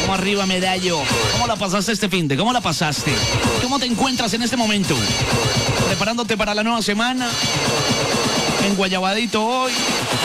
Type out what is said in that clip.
Vamos arriba, Medallo. ¿Cómo la pasaste este fin de? ¿Cómo la pasaste? ¿Cómo te encuentras en este momento? ¿Preparándote para la nueva semana? ¿En Guayabadito hoy?